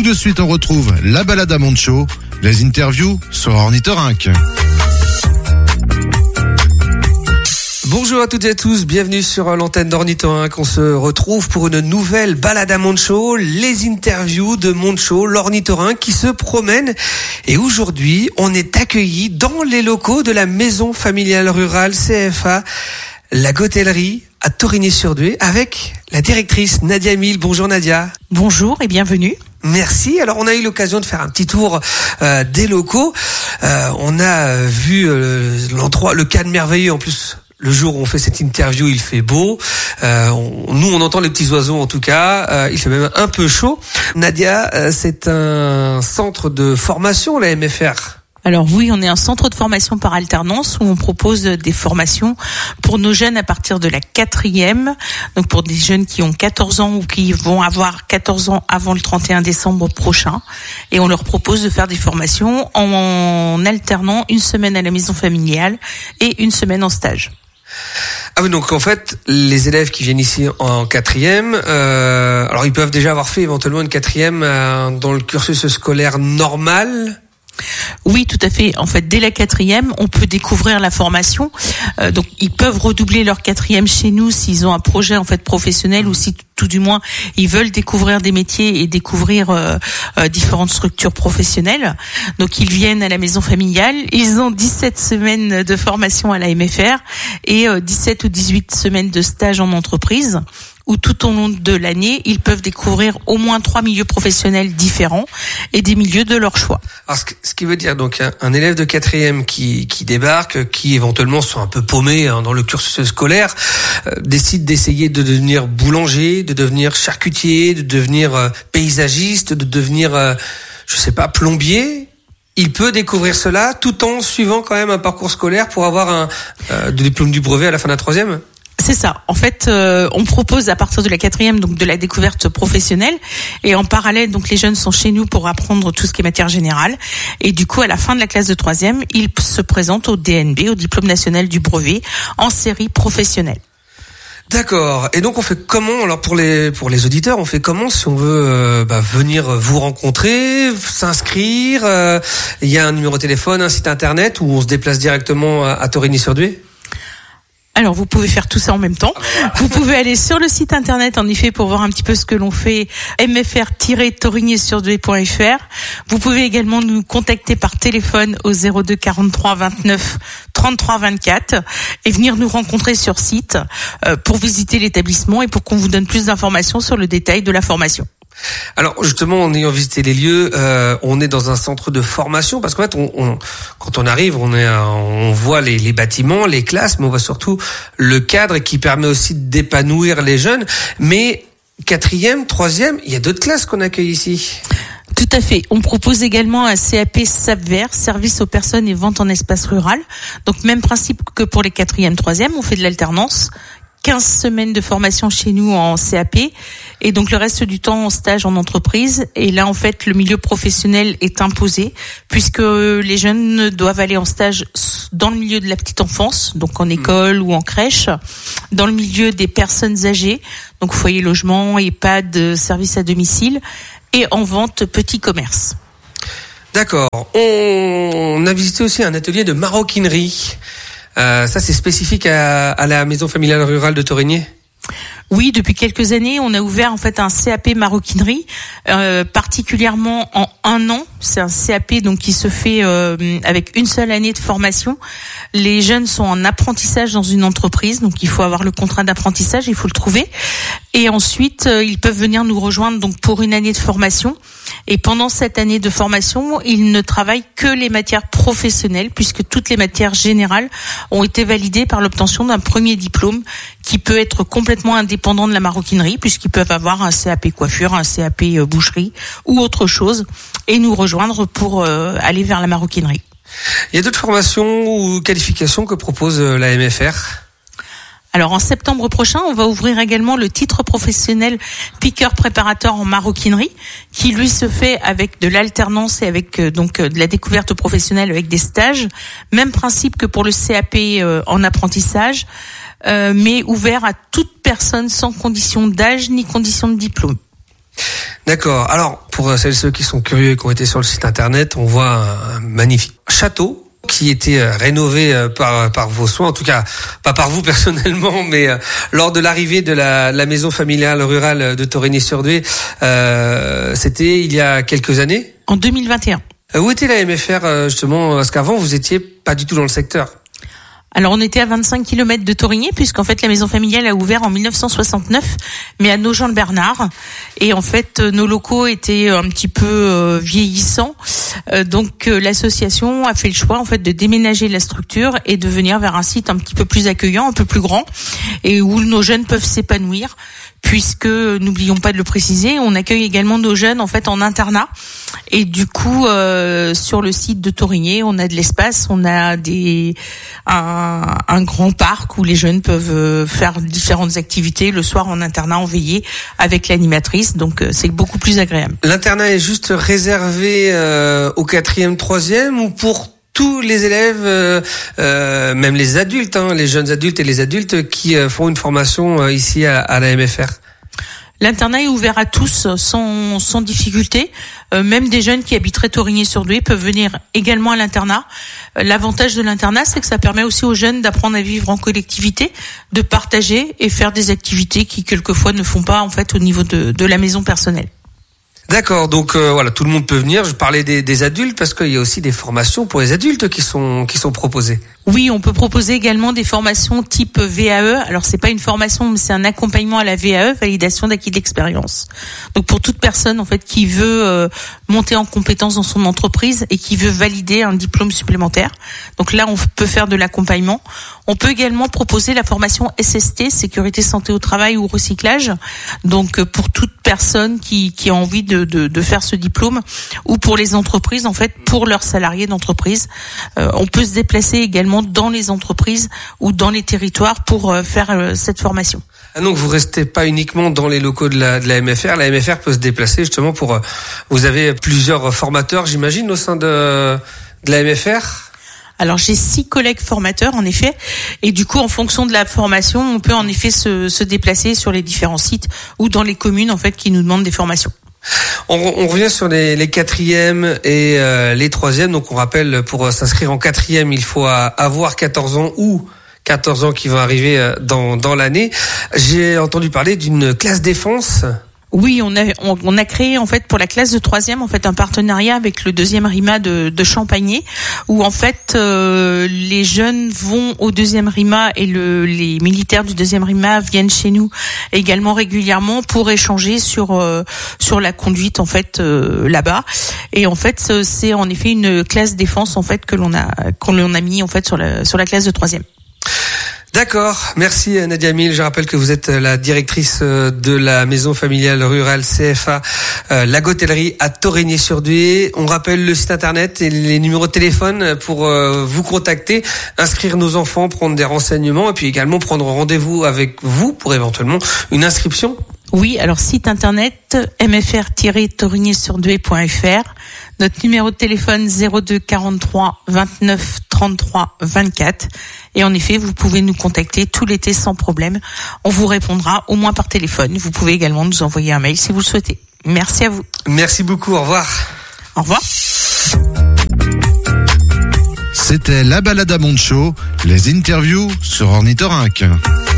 de suite, on retrouve la balade à Moncho, les interviews sur Ornithorynque. Bonjour à toutes et à tous, bienvenue sur l'antenne d'Ornithorynque. On se retrouve pour une nouvelle balade à Moncho, les interviews de Moncho, l'ornithorynque qui se promène. Et aujourd'hui, on est accueillis dans les locaux de la maison familiale rurale CFA, la Gotellerie à Torigny-sur-Douai, avec la directrice Nadia Emile. Bonjour Nadia. Bonjour et bienvenue. Merci. Alors on a eu l'occasion de faire un petit tour des locaux. On a vu l'endroit, le cadre merveilleux en plus. Le jour où on fait cette interview, il fait beau. On entend les petits oiseaux en tout cas. Il fait même un peu chaud. Nadia, c'est un centre de formation, la MFR. Alors oui, on est un centre de formation par alternance où on propose des formations pour nos jeunes à partir de la 4e. Donc pour des jeunes qui ont 14 ans ou qui vont avoir 14 ans avant le 31 décembre prochain. Et on leur propose de faire des formations en alternant une semaine à la maison familiale et une semaine en stage. Ah oui, donc en fait, les élèves qui viennent ici en 4e, alors ils peuvent déjà avoir fait éventuellement une 4e dans le cursus scolaire normal. Oui, tout à fait. En fait, dès la 4e, on peut découvrir la formation. Donc, ils peuvent redoubler leur 4e chez nous s'ils ont un projet en fait professionnel ou si tout du moins ils veulent découvrir des métiers et découvrir différentes structures professionnelles. Donc, ils viennent à la maison familiale. Ils ont 17 semaines de formation à la MFR et 17 ou 18 semaines de stage en entreprise, où tout au long de l'année, ils peuvent découvrir au moins 3 milieux professionnels différents et des milieux de leur choix. Alors, ce qui veut dire donc un élève de 4e qui débarque, qui éventuellement sont un peu paumés dans le cursus scolaire, décide d'essayer de devenir boulanger, de devenir charcutier, de devenir paysagiste, de devenir, plombier. Il peut découvrir cela tout en suivant quand même un parcours scolaire pour avoir le diplôme du brevet à la fin de la 3e. C'est ça. En fait, on propose à partir de la 4e donc de la découverte professionnelle et en parallèle donc les jeunes sont chez nous pour apprendre tout ce qui est matière générale et du coup à la fin de la classe de 3e, ils se présentent au DNB, au diplôme national du brevet en série professionnelle. D'accord. Et donc on fait comment alors pour les auditeurs, on fait comment si on veut venir vous rencontrer, s'inscrire, il y a un numéro de téléphone, un site internet ou on se déplace directement à Torigny-sur-Douai? Alors, vous pouvez faire tout ça en même temps. Vous pouvez aller sur le site internet, en effet, pour voir un petit peu ce que l'on fait, mfr-torigny-sur-douai.fr. Vous pouvez également nous contacter par téléphone au 02 43 29 33 24 et venir nous rencontrer sur site pour visiter l'établissement et pour qu'on vous donne plus d'informations sur le détail de la formation. Alors justement, en ayant visité les lieux, on est dans un centre de formation parce qu'en fait, quand on arrive, on voit les bâtiments, les classes, mais on voit surtout le cadre qui permet aussi d'épanouir les jeunes. Mais 4e, 3e, il y a d'autres classes qu'on accueille ici. Tout à fait. On propose également un CAP SAPVER, service aux personnes et vente en espace rural. Donc même principe que pour les 4e, 3e, on fait de l'alternance. 15 semaines de formation chez nous en CAP et donc le reste du temps en stage en entreprise. Et là, en fait, le milieu professionnel est imposé puisque les jeunes doivent aller en stage dans le milieu de la petite enfance, donc en école ou en crèche, dans le milieu des personnes âgées, donc foyer logement, EHPAD, service à domicile et en vente petit commerce. D'accord. On a visité aussi un atelier de maroquinerie. Ça, c'est spécifique à la maison familiale rurale de Torigny? Oui, depuis quelques années, on a ouvert en fait un CAP maroquinerie, particulièrement en 1 an. C'est un CAP donc qui se fait avec une seule année de formation. Les jeunes sont en apprentissage dans une entreprise, donc il faut avoir le contrat d'apprentissage, il faut le trouver. Et ensuite, ils peuvent venir nous rejoindre donc pour une année de formation. Et pendant cette année de formation, ils ne travaillent que les matières professionnelles, puisque toutes les matières générales ont été validées par l'obtention d'un premier diplôme qui peut être complètement indépendant de la maroquinerie, puisqu'ils peuvent avoir un CAP coiffure, un CAP boucherie ou autre chose, et nous rejoindre pour aller vers la maroquinerie. Il y a d'autres formations ou qualifications que propose la MFR ? Alors en septembre prochain, on va ouvrir également le titre professionnel piqueur préparateur en maroquinerie, qui lui se fait avec de l'alternance et avec donc de la découverte professionnelle avec des stages. Même principe que pour le CAP en apprentissage, mais ouvert à toute personne sans condition d'âge ni condition de diplôme. D'accord. Alors, pour celles et ceux qui sont curieux et qui ont été sur le site internet, on voit un magnifique château qui était rénové par vos soins, en tout cas pas par vous personnellement, mais lors de l'arrivée de la maison familiale rurale de Torigny-sur-Douai, c'était il y a quelques années. En 2021. Où était la MFR justement, parce qu'avant vous étiez pas du tout dans le secteur. Alors on était à 25 km de Torigny, puisqu'en fait la maison familiale a ouvert en 1969, mais à Nogent-le-Bernard. Et en fait nos locaux étaient un petit peu vieillissants, donc l'association a fait le choix en fait de déménager la structure et de venir vers un site un petit peu plus accueillant, un peu plus grand, et où nos jeunes peuvent s'épanouir. Puisque, n'oublions pas de le préciser, on accueille également nos jeunes en fait en internat, et du coup sur le site de Torigny, on a de l'espace, on a un grand parc où les jeunes peuvent faire différentes activités le soir en internat, en veillée avec l'animatrice, donc c'est beaucoup plus agréable. L'internat est juste réservé au 4e, 3e ou pour tous les élèves, même les adultes, les jeunes adultes et les adultes qui font une formation ici à la MFR? L'internat est ouvert à tous sans difficulté. Même des jeunes qui habiteraient Torigny-sur-Douai peuvent venir également à l'internat. L'avantage de l'internat, c'est que ça permet aussi aux jeunes d'apprendre à vivre en collectivité, de partager et faire des activités qui quelquefois ne font pas en fait au niveau de la maison personnelle. D'accord, donc voilà, tout le monde peut venir. Je parlais des adultes parce qu'il y a aussi des formations pour les adultes qui sont proposées. Oui, on peut proposer également des formations type VAE. Alors c'est pas une formation, mais c'est un accompagnement à la VAE, validation d'acquis d'expérience. Donc pour toute personne en fait qui veut monter en compétence dans son entreprise et qui veut valider un diplôme supplémentaire. Donc là on peut faire de l'accompagnement. On peut également proposer la formation SST, sécurité santé au travail ou recyclage. Donc pour toute personne qui a envie de faire ce diplôme, ou pour les entreprises en fait, pour leurs salariés d'entreprise. On peut se déplacer également dans les entreprises ou dans les territoires pour faire cette formation. Ah donc vous restez pas uniquement dans les locaux de la MFR. La MFR peut se déplacer justement pour. Vous avez plusieurs formateurs, j'imagine, au sein de la MFR. Alors j'ai 6 collègues formateurs en effet, et du coup en fonction de la formation, on peut en effet se déplacer sur les différents sites ou dans les communes en fait qui nous demandent des formations. On revient sur les 4e et les 3e. Donc on rappelle, pour s'inscrire en 4e, il faut avoir 14 ans ou 14 ans qui vont arriver dans l'année. J'ai entendu parler d'une classe défense. Oui, on a créé en fait pour la classe de 3e en fait un partenariat avec le 2e RIMA de Champagné, où en fait les jeunes vont au 2e RIMA et les militaires du 2e RIMA viennent chez nous également régulièrement pour échanger sur la conduite en fait là-bas. Et en fait c'est en effet une classe défense en fait qu'on a mis en fait sur la classe de 3e. D'accord, merci Nadia Mille. Je rappelle que vous êtes la directrice de la maison familiale rurale CFA La Gotellerie à Torigny-sur-Douai. On rappelle le site internet et les numéros de téléphone pour vous contacter, inscrire nos enfants, prendre des renseignements et puis également prendre rendez-vous avec vous pour éventuellement une inscription. Oui, alors site internet mfr-torigny-sur-douai.fr. Notre numéro de téléphone 02 43 29 33 24. Et en effet, vous pouvez nous contacter tout l'été sans problème. On vous répondra au moins par téléphone. Vous pouvez également nous envoyer un mail si vous le souhaitez. Merci à vous. Merci beaucoup. Au revoir. Au revoir. C'était la balade à Montshaut, les interviews sur Ornithorynque.